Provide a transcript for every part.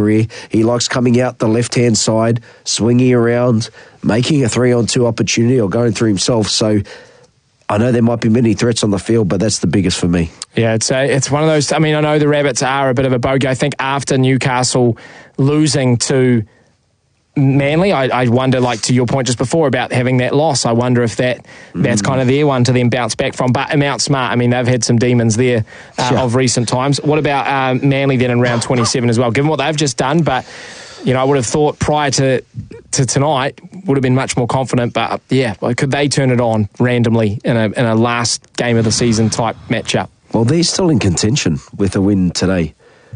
career. He likes coming out the left-hand side, swinging around, making a 3-on-2 opportunity or going through himself. So I know there might be many threats on the field, but that's the biggest for me. Yeah, it's one of those. I mean, I know the Rabbits are a bit of a bogey. I think after Newcastle losing to Manly, I wonder, like to your point just before about having that loss, I wonder if that's kind of their one to then bounce back from. But Mount Smart, I mean, they've had some demons there of recent times. What about Manly then in round 27 as well, given what they've just done? But, you know, I would have thought prior to tonight would have been much more confident. But, yeah, could they turn it on randomly in a last game of the season type matchup? Well, they're still in contention with a win today.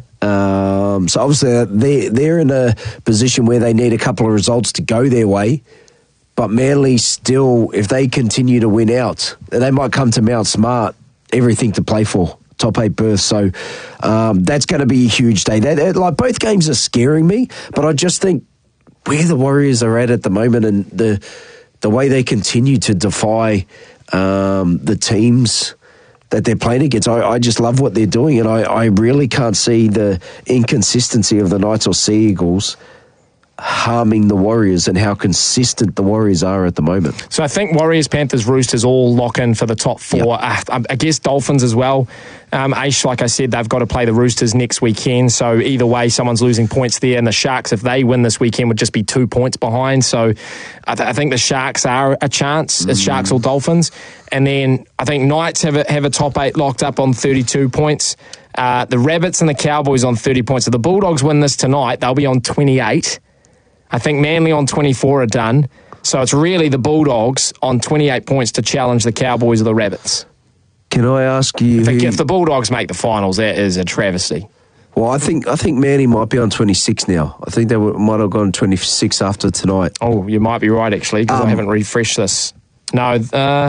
So obviously they're in a position where they need a couple of results to go their way. But Manly still, if they continue to win out, they might come to Mount Smart, everything to play for, top 8 berth. So that's going to be a huge day. Like both games are scaring me, but I just think where the Warriors are at the moment and the way they continue to defy the teams that they're playing against, I just love what they're doing, and I really can't see the inconsistency of the Knights or Sea Eagles harming the Warriors and how consistent the Warriors are at the moment. So I think Warriors, Panthers, Roosters all lock in for the top 4. Yep. I guess Dolphins as well. Aish, like I said, they've got to play the Roosters next weekend. So either way, someone's losing points there. And the Sharks, if they win this weekend, would just be 2 points behind. So I think the Sharks are a chance. It's Sharks or Dolphins. And then I think Knights have a top 8 locked up on 32 points. The Rabbits and the Cowboys on 30 points. If the Bulldogs win this tonight, they'll be on 28. I think Manly on 24 are done. So it's really the Bulldogs on 28 points to challenge the Cowboys or the Rabbits. Can I ask you... If the Bulldogs make the finals, that is a travesty. Well, I think Manly might be on 26 now. I think they might have gone 26 after tonight. Oh, you might be right, actually, because I haven't refreshed this. No,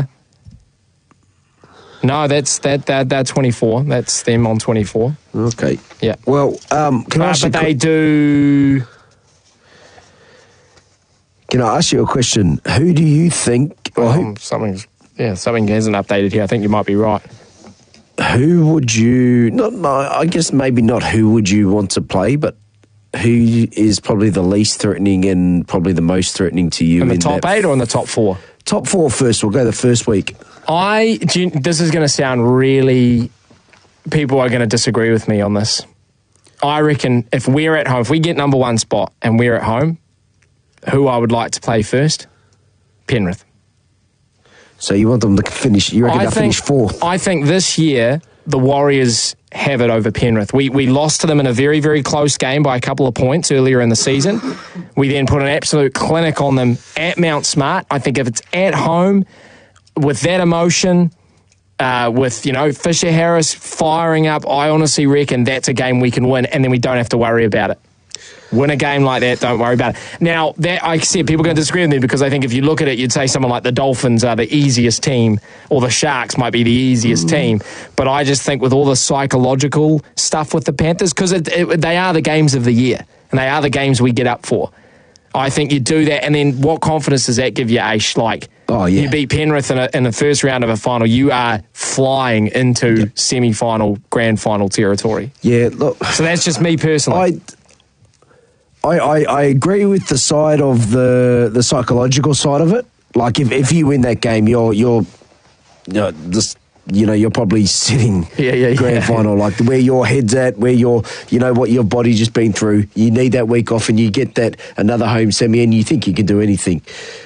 they're 24. That's them on 24. Okay. Yeah. Well, can I ask you... But they do... Can I ask you a question? Who do you think... something hasn't updated here. I think you might be right. Who would you... I guess maybe not who would you want to play, but who is probably the least threatening and probably the most threatening to you? In the top 8 or in the top 4? Top 4 first. We'll go the first week. This is going to sound really... People are going to disagree with me on this. I reckon if we're at home, if we get number 1 spot and we're at home, who I would like to play first? Penrith. So you want them to finish, you reckon they'll finish 4th? I think this year the Warriors have it over Penrith. We lost to them in a very, very close game by a couple of points earlier in the season. We then put an absolute clinic on them at Mount Smart. I think if it's at home with that emotion, with, Fisher Harris firing up, I honestly reckon that's a game we can win and then we don't have to worry about it. Win a game like that, don't worry about it. Now, that I said people are going to disagree with me because I think if you look at it, you'd say someone like the Dolphins are the easiest team or the Sharks might be the easiest team. But I just think with all the psychological stuff with the Panthers, because they are the games of the year and they are the games we get up for. I think you do that, and then what confidence does that give you, Aish? Like, you beat Penrith in the first round of a final, you are flying into semi-final, grand final territory. Yeah, look. So that's just me personally. I agree with the side of the psychological side of it. Like if you win that game, you're probably sitting grand final, like where your head's at, where what your body's just been through. You need that week off, and you get that another home semi, and you think you can do anything.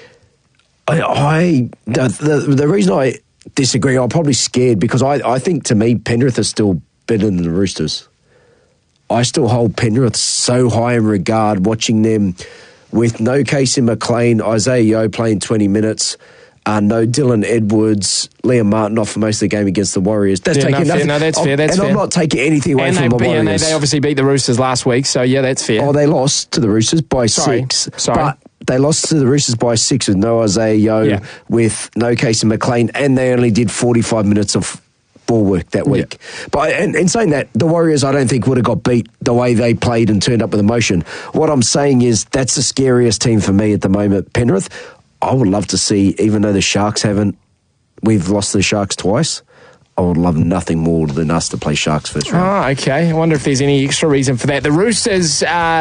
The reason I disagree, I'm probably scared because I think to me Penrith are still better than the Roosters. I still hold Penrith so high in regard, watching them with no Casey McLean, Isaiah Yeo playing 20 minutes, no Dylan Edwards, Liam Martin off for most of the game against the Warriors. That's taking nothing. No, that's fair. That's fair. I'm not taking anything away from the Warriors. They obviously beat the Roosters last week, so yeah, that's fair. Oh, they lost to the Roosters by 6. Sorry. But they lost to the Roosters by 6 with no Isaiah Yeo, with no Casey McLean, and they only did 45 minutes of ball work that week. Yeah. But in saying that, the Warriors I don't think would have got beat the way they played and turned up with emotion. What I'm saying is that's the scariest team for me at the moment, Penrith. I would love to see, even though the Sharks we've lost to the Sharks twice, I would love nothing more than us to play Sharks first round. Oh, okay. I wonder if there's any extra reason for that. The Roosters...